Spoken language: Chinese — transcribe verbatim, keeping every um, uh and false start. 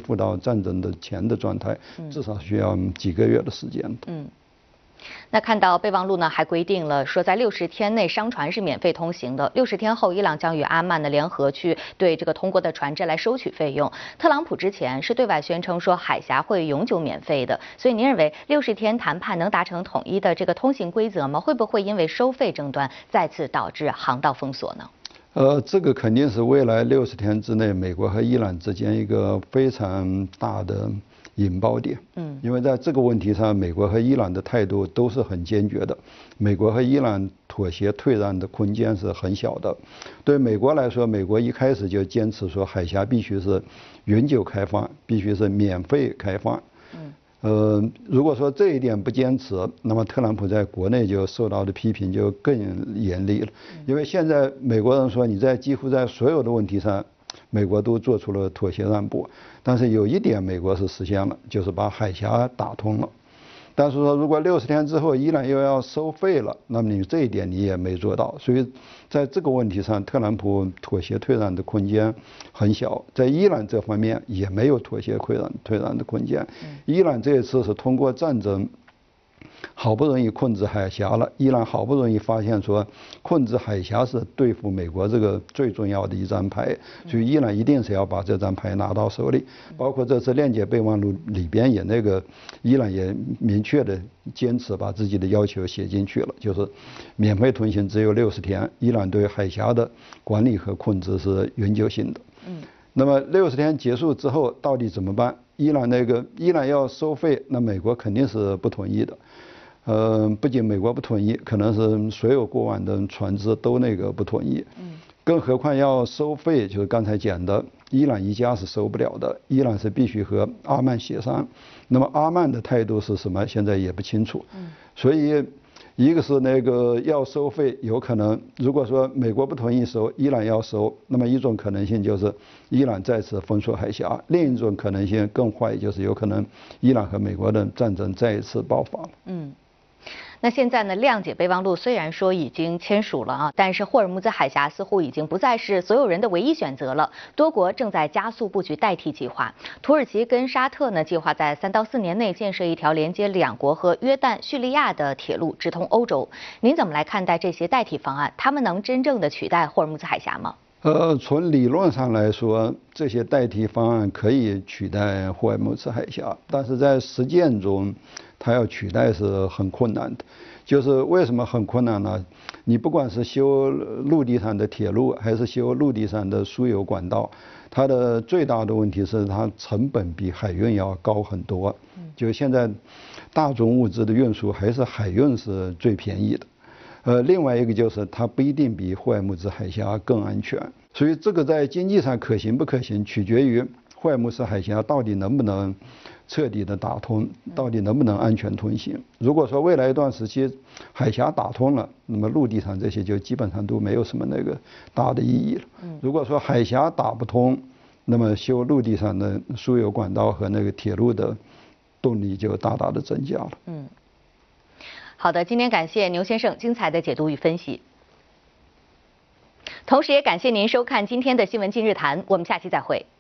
复到战争的前的状态，至少需要几个月的时间。 嗯。那看到备忘录呢，还规定了说，在六十天内商船是免费通行的。六十天后，伊朗将与阿曼呢联合去对这个通过的船只来收取费用。特朗普之前是对外宣称说海峡会永久免费的，所以您认为六十天谈判能达成统一的这个通行规则吗？会不会因为收费争端再次导致航道封锁呢？ 呃，这个肯定是未来六十天之内美国和伊朗之间一个非常大的引爆点。嗯，因为在这个问题上，美国和伊朗的态度都是很坚决的。美国和伊朗妥协退让的空间是很小的。对美国来说，美国一开始就坚持说海峡必须是永久开放，必须是免费开放。嗯。呃，如果说这一点不坚持，那么特朗普在国内就受到的批评就更严厉了。因为现在美国人说你在几乎在所有的问题上，美国都做出了妥协让步，但是有一点美国是实现了，就是把海峡打通了。但是说如果六十天之后伊朗又要收费了，那么你这一点你也没做到，所以在这个问题上，特朗普妥协退让的空间很小。在伊朗这方面也没有妥协退让退让的空间。伊朗这一次是通过战争好不容易控制海峡了，伊朗好不容易发现说控制海峡是对付美国这个最重要的一张牌，所以伊朗一定是要把这张牌拿到手里。包括这次谅解备忘录里边也那个伊朗也明确的坚持把自己的要求写进去了，就是免费通行只有六十天，伊朗对海峡的管理和控制是永久性的。嗯，那么六十天结束之后到底怎么办？伊朗那个伊朗要收费，那美国肯定是不同意的。呃，不仅美国不同意，可能是所有过往的船只都那个不同意。嗯，更何况要收费，就是刚才讲的，伊朗一家是收不了的，伊朗是必须和阿曼协商。那么阿曼的态度是什么？现在也不清楚。嗯，所以一个是那个要收费，有可能如果说美国不同意收，伊朗要收，那么一种可能性就是伊朗再次封锁海峡；另一种可能性更坏，就是有可能伊朗和美国的战争再一次爆发。嗯。 那现在呢，谅解备忘录虽然说已经签署了啊，但是霍尔木兹海峡似乎已经不再是所有人的唯一选择了。多国正在加速布局代替计划。土耳其跟沙特呢，计划在三到四年内建设一条连接两国和约旦、叙利亚的铁路，直通欧洲。您怎么来看待这些代替方案？他们能真正的取代霍尔木兹海峡吗？ 呃，从理论上来说，这些代替方案可以取代霍尔木兹海峡，但是在实践中，它要取代是很困难的。就是为什么很困难呢？你不管是修陆地上的铁路，还是修陆地上的输油管道，它的最大的问题是它成本比海运要高很多。就现在大宗物资的运输还是海运是最便宜的。呃，另外一个就是它不一定比霍尔木兹海峡更安全，所以这个在经济上可行不可行，取决于霍尔木兹海峡到底能不能彻底的打通，到底能不能安全通行。如果说未来一段时期海峡打通了，那么陆地上这些就基本上都没有什么那个大的意义了。如果说海峡打不通，那么修陆地上的输油管道和那个铁路的动力就大大的增加了。嗯。 好的，今天感谢牛先生精彩的解读与分析，同时也感谢您收看今天的新闻今日谈，我们下期再会。